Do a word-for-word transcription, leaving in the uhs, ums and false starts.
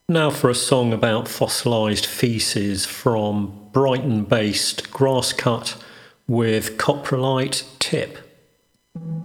Now for a song about fossilised faeces from Brighton-based Grasscut with Coprolite Tip.